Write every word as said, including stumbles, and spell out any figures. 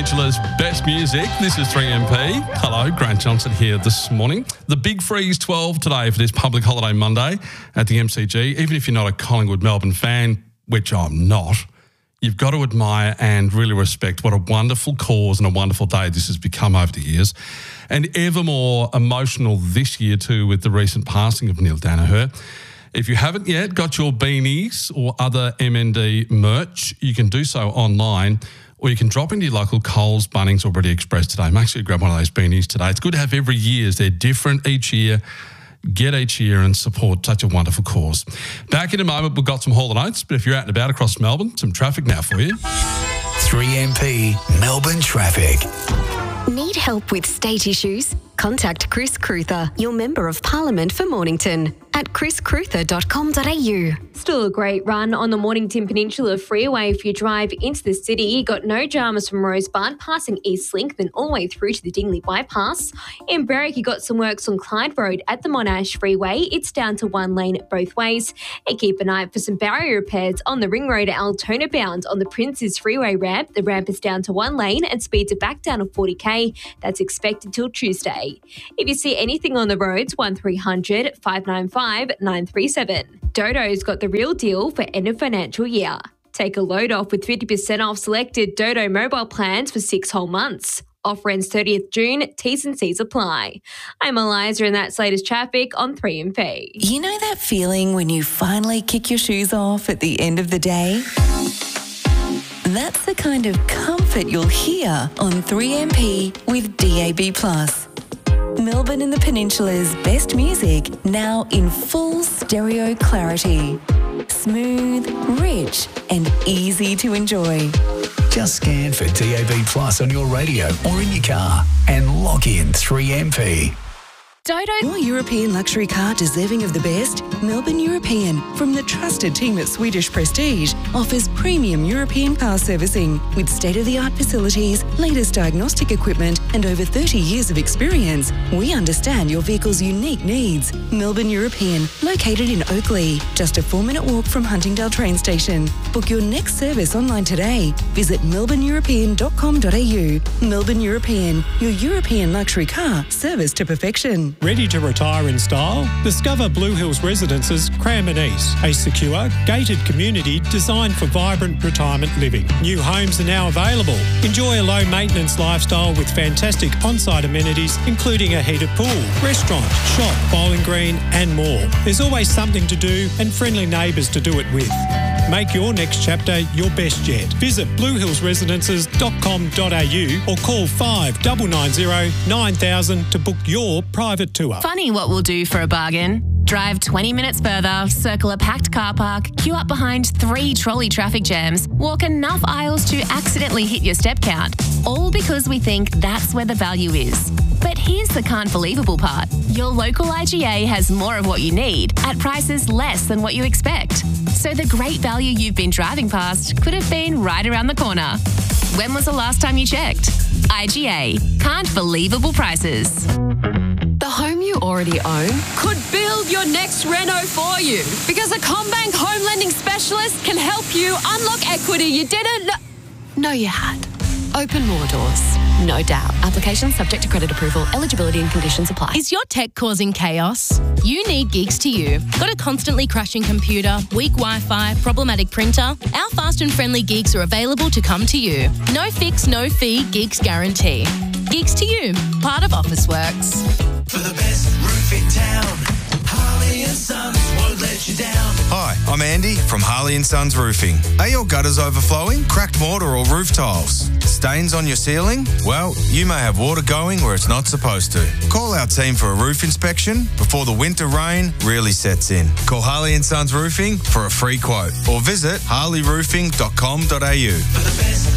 Peninsula's best music. This is three M P. Hello, Grant Johnson here this morning. The Big Freeze twelve today for this public holiday Monday at the M C G. Even if you're not a Collingwood Melbourne fan, which I'm not, you've got to admire and really respect what a wonderful cause and a wonderful day this has become over the years. And ever more emotional this year too with the recent passing of Neil Danaher. If you haven't yet got your beanies or other M N D merch, you can do so online, or you can drop into your local Coles, Bunnings or Ready Express today. Make sure you grab one of those beanies today. It's good to have every year as they're different each year. Get each year and support such a wonderful cause. Back in a moment, we've got some Hall and Oates, but if you're out and about across Melbourne, some traffic now for you. three M P Melbourne traffic. Need help with state issues? Contact Chris Cruther, your Member of Parliament for Mornington, at chris cruther dot com dot a u. Still a great run on the Mornington Peninsula Freeway if you drive into the city. You got no dramas from Rosebud, passing Eastlink, then all the way through to the Dingley Bypass. In Berwick, you got some works on Clyde Road at the Monash Freeway. It's down to one lane both ways. And keep an eye out for some barrier repairs on the Ring Road at Altona bound on the Princes Freeway ramp. The ramp is down to one lane and speeds are back down to forty k. That's expected till Tuesday. If you see anything on the roads, one three hundred, five nine five, nine three seven. Dodo's got the real deal for end of financial year. Take a load off with fifty percent off selected Dodo mobile plans for six whole months. Offer ends thirtieth June, T's and C's apply. I'm Eliza and that's latest traffic on three M P. You know that feeling when you finally kick your shoes off at the end of the day? That's the kind of comfort you'll hear on three M P with D A B plus. Melbourne and the Peninsula's best music now in full stereo clarity. Smooth, rich and easy to enjoy. Just scan for D A B plus on your radio or in your car and log in three M P. Dodo. Your European luxury car deserving of the best? Melbourne European, from the trusted team at Swedish Prestige, offers premium European car servicing with state-of-the-art facilities, latest diagnostic equipment and over thirty years of experience. We understand your vehicle's unique needs. Melbourne European, located in Oakley, just a four-minute walk from Huntingdale train station. Book your next service online today. Visit melbourne european dot com dot a u. Melbourne European, your European luxury car serviced to perfection. Ready to retire in style? Discover Blue Hills Residences Cranbourne East, a secure, gated community designed for vibrant retirement living. New homes are now available. Enjoy a low-maintenance lifestyle with fantastic on-site amenities, including a heated pool, restaurant, shop, bowling green and more. There's always something to do and friendly neighbours to do it with. Make your next chapter your best yet. Visit blue hills residences dot com dot a u or call five nine nine zero nine thousand to book your private tour. Funny what we'll do for a bargain. Drive twenty minutes further, circle a packed car park, queue up behind three trolley traffic jams, walk enough aisles to accidentally hit your step count. All because we think that's where the value is. But here's the can't believable part. Your local I G A has more of what you need at prices less than what you expect. So the great value you've been driving past could have been right around the corner. When was the last time you checked? I G A. Can't believable prices. The home you already own could build your next reno for you, because a CommBank home lending specialist can help you unlock equity you didn't know you had. Open more doors, no doubt. Application subject to credit approval. Eligibility and conditions apply. Is your tech causing chaos? You need Geeks to You. Got a constantly crashing computer, weak Wi-Fi, problematic printer? Our fast and friendly Geeks are available to come to you. No fix, no fee, Geeks guarantee. Geeks to You, part of Officeworks. For the best roof in town, Harley and Sons won't let you down. Hi, I'm Andy from Harley and Sons Roofing. Are your gutters overflowing, cracked mortar or roof tiles? Stains on your ceiling? Well, you may have water going where it's not supposed to. Call our team for a roof inspection before the winter rain really sets in. Call Harley and Sons Roofing for a free quote or visit harley roofing dot com dot a u.